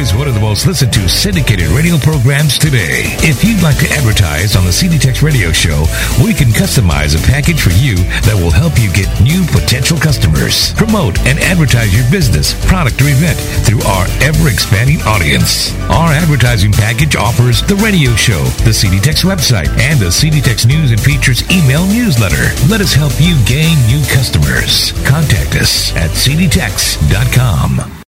Is one of the most listened to syndicated radio programs today. If you'd like to advertise on the CD Tex Radio Show, we can customize a package for you that will help you get new potential customers. Promote and advertise your business, product, or event through our ever-expanding audience. Our advertising package offers the radio show, the CD Tex website, and the CD Tex News and Features email newsletter. Let us help you gain new customers. Contact us at cdtex.com.